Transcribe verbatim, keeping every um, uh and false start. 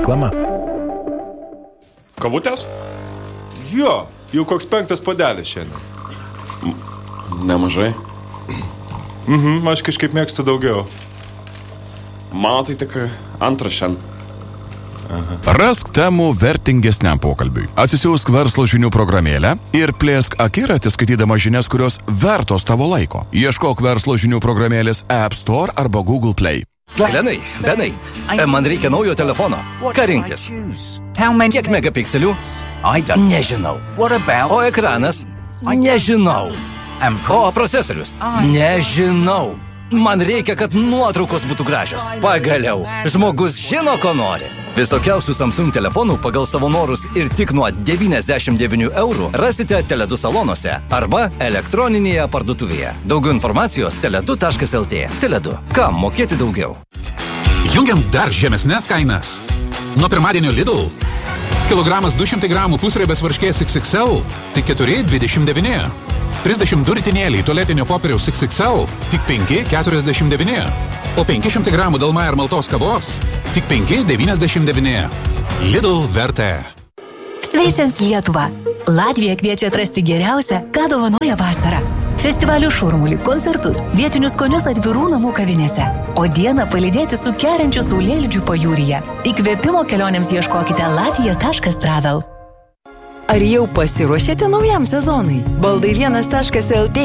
reklama. Kavutės? Jo, jau koks penktas puodelis šiandien. Nemažai. Mhm, aš kažkaip mėgstu daugiau. Mano tai tik antras šiandien. Aha. Rask temų vertingesniam pokalbiui. Atsisiųsk verslo žinių programėlę ir plėsk akiratį skaitydama žinias, kurios vertos tavo laiko. Ieškok verslo žinių programėlės App Store arba Google Play. Glenai, Benai, man reikia naujo telefono. Ką rinktis? Kiek megapikselių? Nežinau. O ekranas? Nežinau. O procesorius? Nežinau. Man reikia, kad nuotraukos būtų gražios. Pagaliau, žmogus žino, ko nori. Visokiausių Samsung telefonų pagal savo norus ir tik nuo devyniasdešimt devynių eurų rasite Teledu salonuose arba elektroninėje parduotuvėje. Daugiau informacijos teledu taškas lt. Teledu. Kam mokėti daugiau? Jungiam dar žemesnės kainas. Nuo pirmadienio Lidl. Kilogramas du šimtai gramų pusriebės varškės iks iks el, tik keturi dvidešimt devyni. trisdešimt du ritinėliai tualetinio popieriaus iks iks el, tik penki keturiasdešimt devyni. O penki šimtai gramų dalma ir maltos kavos, tik penki devyniasdešimt devyni. Lidl vertė. Sveicins Lietuva. Latvija kviečia atrasti geriausią, ką dovanoja vasara. Festivalių šurmulį, koncertus, vietinius skonius atvirų namų kavinėse. O dieną palydėti su keriančiu saulėlydžiu pajūryje. Įkvėpimo kelionėms ieškokite latvija taškas travel. Ar jau pasiruošėte naujam sezonui? Baldai vienas taškas lt